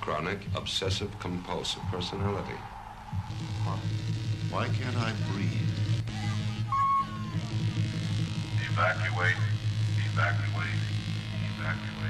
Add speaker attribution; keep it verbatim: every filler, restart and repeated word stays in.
Speaker 1: chronic obsessive-compulsive personality.
Speaker 2: Why can't I breathe?
Speaker 3: Evacuate. Evacuate. Evacuate.